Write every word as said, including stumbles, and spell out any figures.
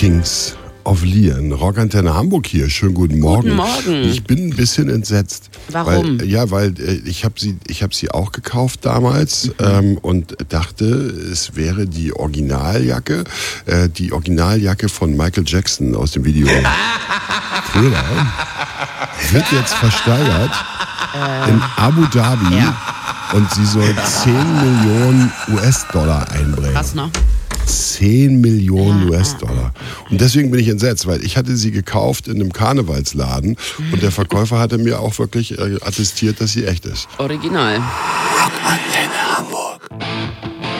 Kings of Leon. Rockantenne Hamburg hier. Schönen guten Morgen. Guten Morgen. Ich bin ein bisschen entsetzt. Warum? Weil, ja, weil äh, ich habe sie, ich hab sie auch gekauft damals mhm. ähm, und dachte, es wäre die Originaljacke, äh, die Originaljacke von Michael Jackson aus dem Video. Thriller. Wird jetzt versteigert äh, in Abu Dhabi ja. und sie soll zehn Millionen U S-Dollar einbringen. Was noch? zehn Millionen ja, U S-Dollar. Und deswegen bin ich entsetzt, weil ich hatte sie gekauft in einem Karnevalsladen und der Verkäufer hatte mir auch wirklich äh, attestiert, dass sie echt ist. Original. Rockantenne.